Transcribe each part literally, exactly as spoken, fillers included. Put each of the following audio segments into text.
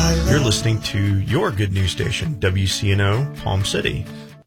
You're listening to your good news station, W C N O, Palm City.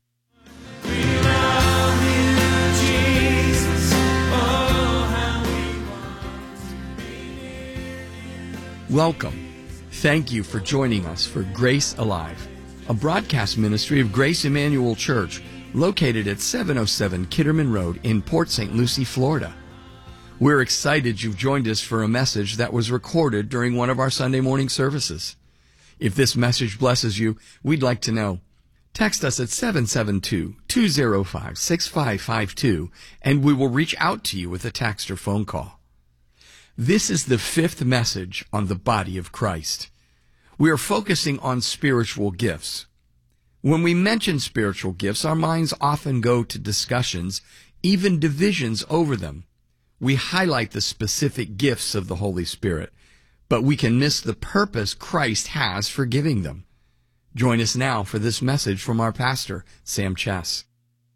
Welcome. Thank you for joining us for Grace Alive, a broadcast ministry of Grace Emmanuel Church located at seven oh seven Kitterman Road in Port Saint Lucie, Florida. We're excited you've joined us for a message that was recorded during one of our Sunday morning services. If this message blesses you, we'd like to know. Text us at seven seven two, two oh five, six five five two and we will reach out to you with a text or phone call. This is the fifth message on the body of Christ. We are focusing on spiritual gifts. When we mention spiritual gifts, our minds often go to discussions, even divisions over them. We highlight the specific gifts of the Holy Spirit, but we can miss the purpose Christ has for giving them. Join us now for this message from our pastor, Sam Chess.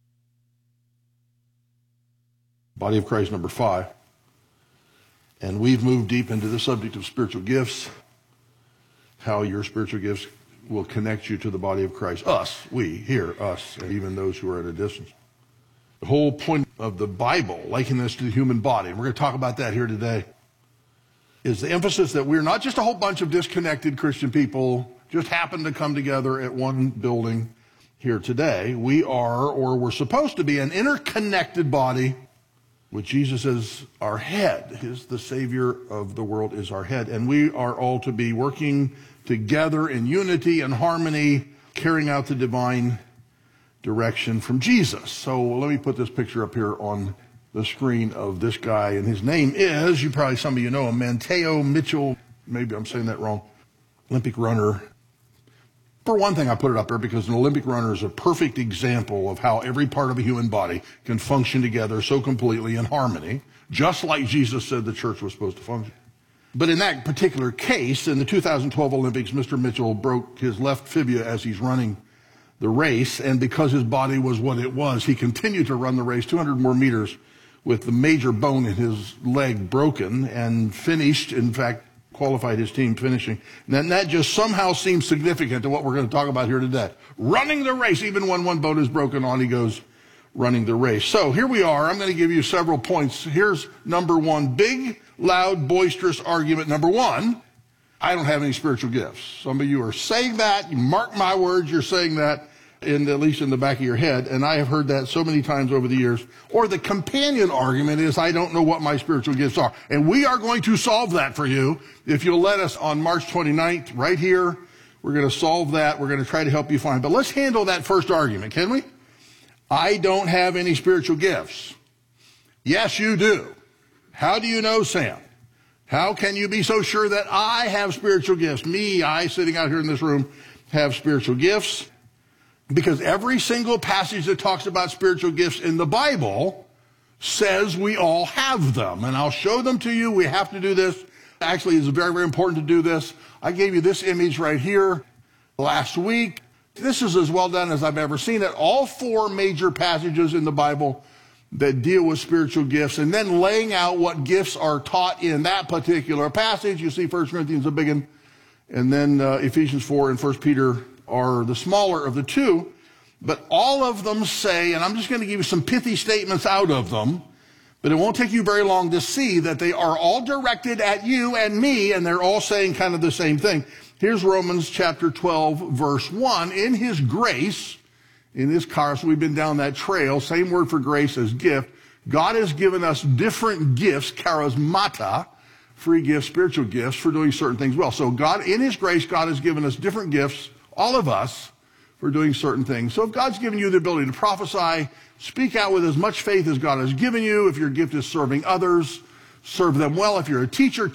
Body of Christ number five. And we've moved deep into the subject of spiritual gifts, how your spiritual gifts will connect you to the body of Christ. Us, we, here, us, and even those who are at a distance. The whole point of the Bible, likening this to the human body, and we're going to talk about that here today, is the emphasis that we're not just a whole bunch of disconnected Christian people just happen to come together at one building here today. We are, or we're supposed to be, an interconnected body with Jesus as our head. His, the Savior of the world is our head. And we are all to be working together in unity and harmony, carrying out the divine direction from Jesus. So let me put this picture up here on the screen of this guy, and his name is, you probably, some of you know him, Mateo Mitchell, maybe I'm saying that wrong, Olympic runner. For one thing, I put it up there because an Olympic runner is a perfect example of how every part of a human body can function together so completely in harmony, just like Jesus said the church was supposed to function. But in that particular case, in the two thousand twelve Olympics, Mister Mitchell broke his left fibula as he's running the race, and because his body was what it was, he continued to run the race two hundred more meters with the major bone in his leg broken, and finished, in fact, qualified his team finishing. And then that just somehow seems significant to what we're going to talk about here today. Running the race, even when one bone is broken, on he goes running the race. So here we are. I'm going to give you several points. Here's number one, big, loud, boisterous argument number one. I don't have any spiritual gifts. Some of you are saying that. You mark my words, you're saying that, in, at least in the back of your head. And I have heard that so many times over the years. Or the companion argument is, I don't know what my spiritual gifts are. And we are going to solve that for you if you'll let us on March twenty-ninth, right here. We're going to solve that. We're going to try to help you find. But let's handle that first argument, can we? I don't have any spiritual gifts. Yes, you do. How do you know, Sam? How can you be so sure that I have spiritual gifts? Me, I, sitting out here in this room, have spiritual gifts. Because every single passage that talks about spiritual gifts in the Bible says we all have them. And I'll show them to you. We have to do this. Actually, it's very, very important to do this. I gave you this image right here last week. This is as well done as I've ever seen it. All four major passages in the Bible that deal with spiritual gifts, and then laying out what gifts are taught in that particular passage. You see First Corinthians a big one, and then uh, Ephesians four and First Peter are the smaller of the two. But all of them say, and I'm just going to give you some pithy statements out of them, but it won't take you very long to see that they are all directed at you and me, and they're all saying kind of the same thing. Here's Romans chapter twelve, verse one. In his grace, in his charis, we've been down that trail, same word for grace as gift. God has given us different gifts, charismata, free gifts, spiritual gifts, for doing certain things well. So God, in his grace, God has given us different gifts, all of us, for doing certain things. So if God's given you the ability to prophesy, speak out with as much faith as God has given you. If your gift is serving others, serve them well. If you're a teacher,